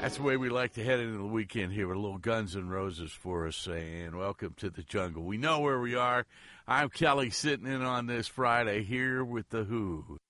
That's the way we like to head into the weekend here with a little Guns N' Roses for us, saying, welcome to the jungle. We know where we are. I'm Kelly, sitting in on this Friday here with The Who.